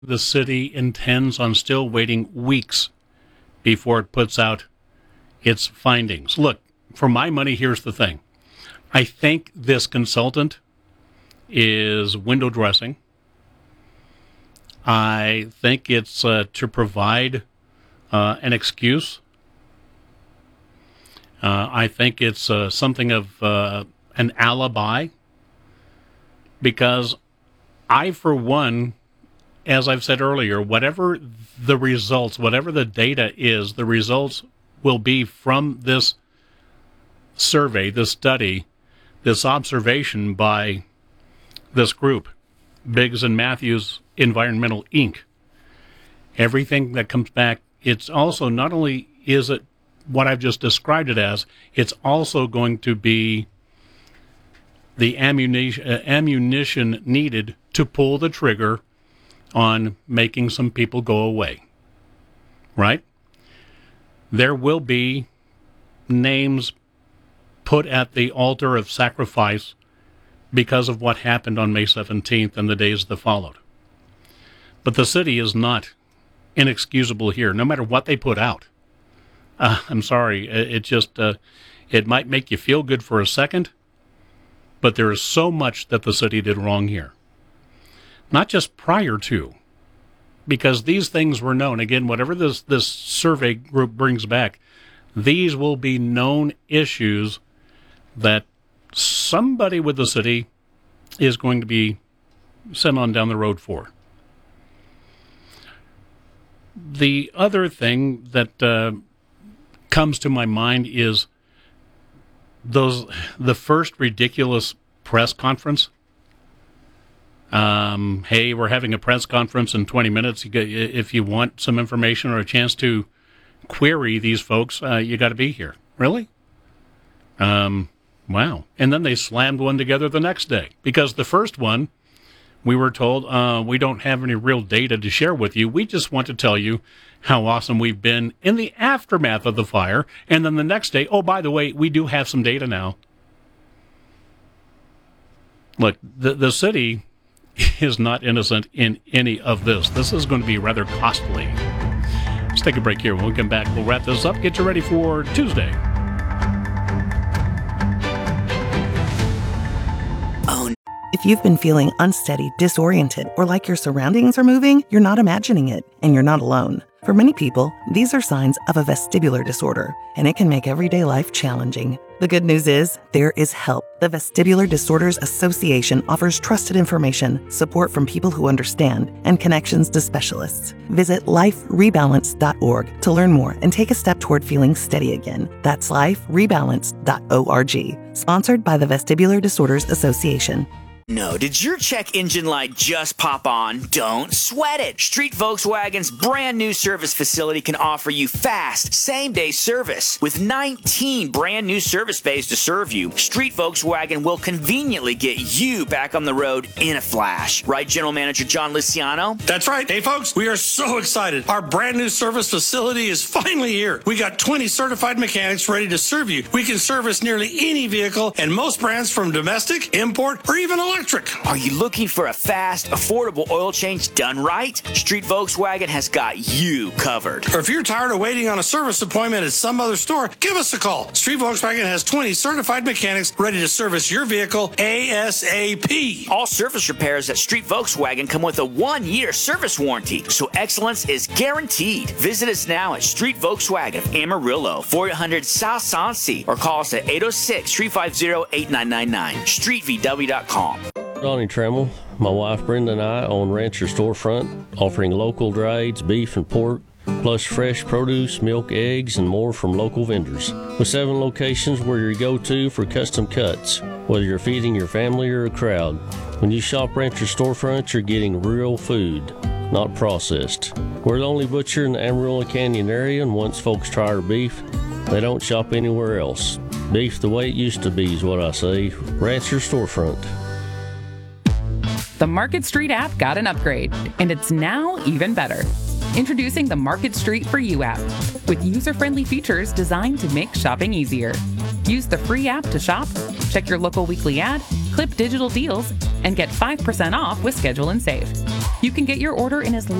The city intends on still waiting weeks before it puts out its findings. Look, for my money, here's the thing. I think this consultant is window dressing. I think it's to provide an excuse. I think it's something of an alibi, because I, for one, as I've said earlier, whatever the results, whatever the data is, the results will be from this survey, this study, this observation by this group, Biggs and Matthews Environmental Inc. Everything that comes back, it's also, not only is it what I've just described it as, it's also going to be the ammunition needed to pull the trigger on making some people go away. Right? There will be names put at the altar of sacrifice because of what happened on May 17th and the days that followed. But the city is not inexcusable here, no matter what they put out. I'm sorry, it might make you feel good for a second, but there is so much that the city did wrong here. Not just prior to, because these things were known. Again, whatever this survey group brings back, these will be known issues that somebody with the city is going to be sent on down the road for. The other thing that comes to my mind is the first ridiculous press conference. Hey, we're having a press conference in 20 minutes. If you want some information or a chance to query these folks, you got to be here. Really? Wow. And then they slammed one together the next day, because the first one, we were told, we don't have any real data to share with you. We just want to tell you how awesome we've been in the aftermath of the fire. And then the next day, oh, by the way, we do have some data now. Look, the city is not innocent in any of this. This is going to be rather costly. Let's take a break here. When we come back, we'll wrap this up. Get you ready for Tuesday. If you've been feeling unsteady, disoriented, or like your surroundings are moving, you're not imagining it, and you're not alone. For many people, these are signs of a vestibular disorder, and it can make everyday life challenging. The good news is, there is help. The Vestibular Disorders Association offers trusted information, support from people who understand, and connections to specialists. Visit liferebalance.org to learn more and take a step toward feeling steady again. That's liferebalance.org. Sponsored by the Vestibular Disorders Association. No, did your check engine light just pop on? Don't sweat it. Street Volkswagen's brand new service facility can offer you fast, same-day service. With 19 brand new service bays to serve you, Street Volkswagen will conveniently get you back on the road in a flash. Right, General Manager John Luciano? That's right. Hey, folks, we are so excited. Our brand new service facility is finally here. We got 20 certified mechanics ready to serve you. We can service nearly any vehicle and most brands, from domestic, import, or even electric. Are you looking for a fast, affordable oil change done right? Street Volkswagen has got you covered. Or if you're tired of waiting on a service appointment at some other store, give us a call. Street Volkswagen has 20 certified mechanics ready to service your vehicle ASAP. All service repairs at Street Volkswagen come with a 1-year service warranty, so excellence is guaranteed. Visit us now at Street Volkswagen, Amarillo, 400 South Sansi, or call us at 806-350-8999, streetvw.com. Donnie Trammell, my wife Brenda and I own Rancher Storefront, offering local drieds, beef and pork, plus fresh produce, milk, eggs, and more from local vendors. With 7 locations, we're your go-to for custom cuts, whether you're feeding your family or a crowd. When you shop Rancher Storefront, you're getting real food, not processed. We're the only butcher in the Amarillo Canyon area, and once folks try our beef, they don't shop anywhere else. Beef the way it used to be is what I say. Rancher Storefront. The Market Street app got an upgrade, and it's now even better. Introducing the Market Street For You app, with user-friendly features designed to make shopping easier. Use the free app to shop, check your local weekly ad, clip digital deals, and get 5% off with Schedule and Save. You can get your order in as